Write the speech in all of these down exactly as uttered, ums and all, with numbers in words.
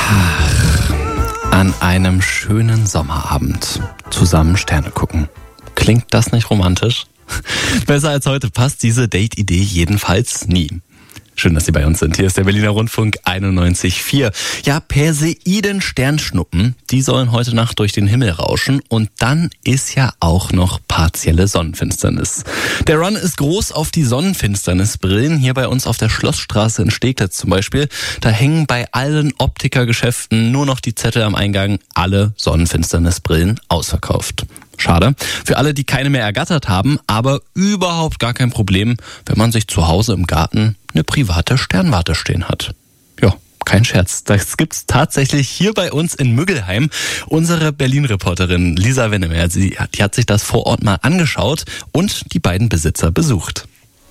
An einem schönen Sommerabend zusammen Sterne gucken. Klingt das nicht romantisch? Besser als heute passt diese Date-Idee jedenfalls nie. Schön, dass Sie bei uns sind. Hier ist der Berliner Rundfunk einundneunzig Komma vier. Ja, Perseiden-Sternschnuppen, die sollen heute Nacht durch den Himmel rauschen. Und dann ist ja auch noch partielle Sonnenfinsternis. Der Run ist groß auf die Sonnenfinsternisbrillen. Hier bei uns auf der Schlossstraße in Steglitz zum Beispiel. Da hängen bei allen Optikergeschäften nur noch die Zettel am Eingang. Alle Sonnenfinsternisbrillen ausverkauft. Schade. Für alle, die keine mehr ergattert haben, aber überhaupt gar kein Problem, wenn man sich zu Hause im Garten eine private Sternwarte stehen hat. Ja, kein Scherz. Das gibt's tatsächlich hier bei uns in Müggelheim. Unsere Berlin-Reporterin Lisa Wennemer, sie, die hat sich das vor Ort mal angeschaut und die beiden Besitzer besucht.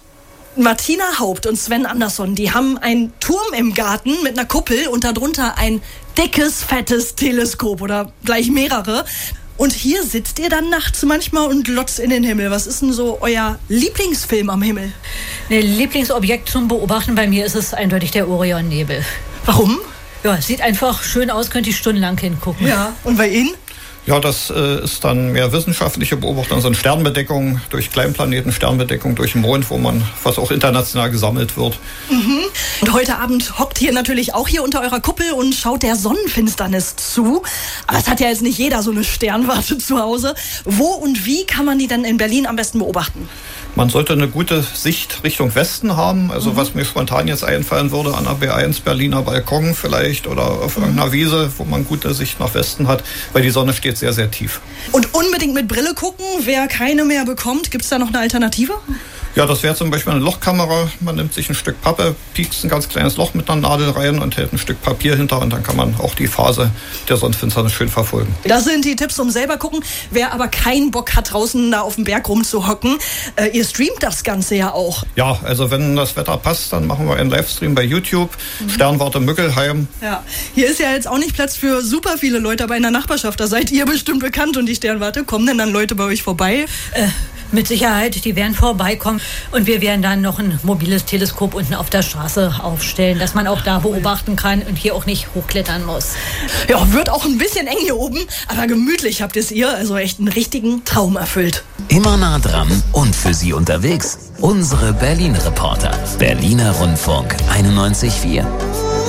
Martina Haupt und Sven Andersson, die haben einen Turm im Garten mit einer Kuppel und darunter ein dickes, fettes Teleskop oder gleich mehrere. Und hier sitzt ihr dann nachts manchmal und glotzt in den Himmel. Was ist denn so euer Lieblingsfilm am Himmel? Ein Lieblingsobjekt zum Beobachten bei mir ist es eindeutig der Orionnebel. Warum? Ja, es sieht einfach schön aus, könnte ich stundenlang hingucken. Ja, und bei Ihnen? Ja, das äh, ist dann mehr wissenschaftliche Beobachtung, so eine Sternbedeckung durch Kleinplaneten, Sternbedeckung durch den Mond, wo man, was auch international gesammelt wird. Mhm. Und heute Abend hockt ihr natürlich auch hier unter eurer Kuppel und schaut der Sonnenfinsternis zu. Aber es hat ja jetzt nicht jeder so eine Sternwarte zu Hause. Wo und wie kann man die denn in Berlin am besten beobachten? Man sollte eine gute Sicht Richtung Westen haben. Also mhm. was mir spontan jetzt einfallen würde, an der B eins Berliner Balkon vielleicht oder auf mhm. irgendeiner Wiese, wo man gute Sicht nach Westen hat, weil die Sonne steht sehr, sehr tief. Und unbedingt mit Brille gucken, wer keine mehr bekommt. Gibt es da noch eine Alternative? Ja, das wäre zum Beispiel eine Lochkamera. Man nimmt sich ein Stück Pappe, piekst ein ganz kleines Loch mit einer Nadel rein und hält ein Stück Papier hinter und dann kann man auch die Phase der Sonnenfinsternis schön verfolgen. Das sind die Tipps zum selber gucken. Wer aber keinen Bock hat, draußen da auf dem Berg rumzuhocken, äh, ihr streamt das Ganze ja auch. Ja, also wenn das Wetter passt, dann machen wir einen Livestream bei YouTube. Mhm. Sternwarte Müggelheim. Ja, hier ist ja jetzt auch nicht Platz für super viele Leute, aber in der Nachbarschaft, da seid ihr bestimmt bekannt und die Sternwarte. Kommen denn dann Leute bei euch vorbei? Äh, mit Sicherheit, die werden vorbeikommen und wir werden dann noch ein mobiles Teleskop unten auf der Straße aufstellen, dass man auch da beobachten kann und hier auch nicht hochklettern muss. Ja, wird auch ein bisschen eng hier oben, aber gemütlich habt es ihr, also echt einen richtigen Traum erfüllt. Immer nah dran und für Sie unterwegs, unsere Berlin-Reporter. Berliner Rundfunk einundneunzig Komma vier.